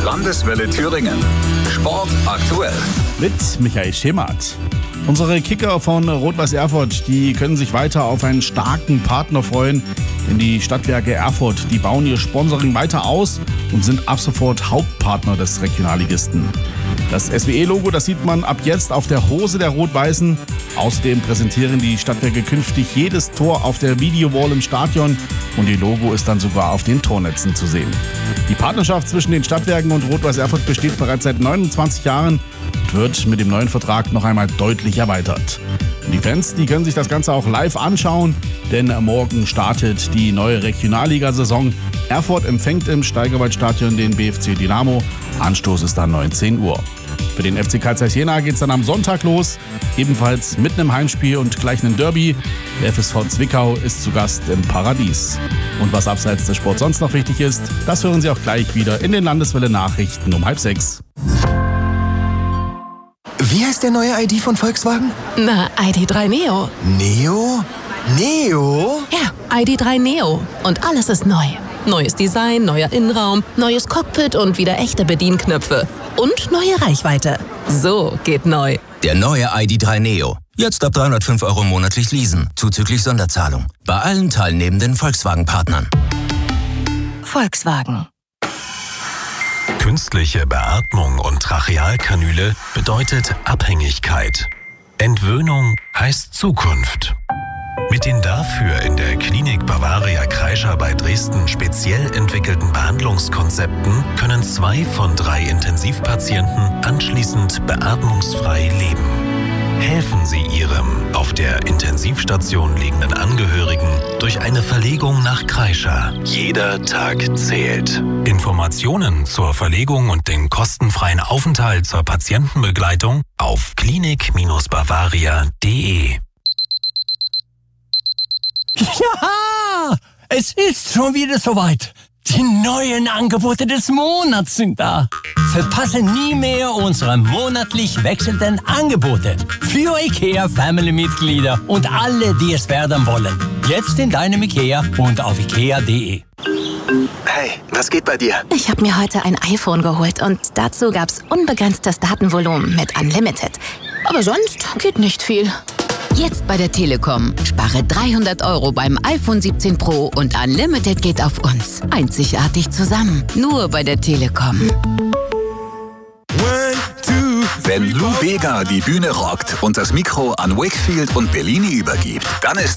Landeswelle Thüringen. Sport aktuell. Mit Michael Schemert. Unsere Kicker von Rot-Weiß Erfurt, die können sich weiter auf einen starken Partner freuen. Denn die Stadtwerke Erfurt, die bauen ihr Sponsoring weiter aus und sind ab sofort Hauptpartner des Regionalligisten. Das SWE-Logo, das sieht man ab jetzt auf der Hose der Rot-Weißen. Außerdem präsentieren die Stadtwerke künftig jedes Tor auf der Videowall im Stadion und ihr Logo ist dann sogar auf den Tornetzen zu sehen. Die Partnerschaft zwischen den Stadtwerken und Rot-Weiß Erfurt besteht bereits seit 29 Jahren und wird mit dem neuen Vertrag noch einmal deutlich erweitert. Und die Fans, die können sich das Ganze auch live anschauen, denn morgen startet die neue Regionalliga-Saison. Erfurt empfängt im Steigerwaldstadion den BFC Dynamo. Anstoß ist dann 19 Uhr. Für den FC Carl Zeiss Jena geht es dann am Sonntag los, ebenfalls mit einem Heimspiel und gleich einem Derby. Der FSV Zwickau ist zu Gast im Paradies. Und was abseits des Sports sonst noch wichtig ist, das hören Sie auch gleich wieder in den Landeswelle Nachrichten um 5:30. Wie heißt der neue ID von Volkswagen? Na, ID.3 Neo. Neo? Neo? Ja, ID.3 Neo. Und alles ist neu. Neues Design, neuer Innenraum, neues Cockpit und wieder echte Bedienknöpfe. Und neue Reichweite. So geht neu. Der neue ID.3 Neo. Jetzt ab 305 € monatlich leasen, zuzüglich Sonderzahlung. Bei allen teilnehmenden Volkswagen-Partnern. Volkswagen. Künstliche Beatmung und Trachealkanüle bedeutet Abhängigkeit. Entwöhnung heißt Zukunft. Mit den dafür in der Klinik Bavaria Kreischer bei Dresden speziell entwickelten Behandlungskonzepten können 2 von 3 Intensivpatienten anschließend beatmungsfrei leben. Helfen Sie Ihrem auf der Intensivstation liegenden Angehörigen durch eine Verlegung nach Kreischer. Jeder Tag zählt. Informationen zur Verlegung und den kostenfreien Aufenthalt zur Patientenbegleitung auf klinik-bavaria.de. Ja, es ist schon wieder soweit. Die neuen Angebote des Monats sind da. Verpasse nie mehr unsere monatlich wechselnden Angebote für IKEA-Family-Mitglieder und alle, die es werden wollen. Jetzt in deinem IKEA und auf ikea.de. Hey, was geht bei dir? Ich habe mir heute ein iPhone geholt und dazu gab's unbegrenztes Datenvolumen mit Unlimited. Aber sonst geht nicht viel. Jetzt bei der Telekom. Spare 300 € beim iPhone 17 Pro und Unlimited geht auf uns. Einzigartig zusammen. Nur bei der Telekom. Wenn Lou Bega die Bühne rockt und das Mikro an Wakefield und Bellini übergibt, dann ist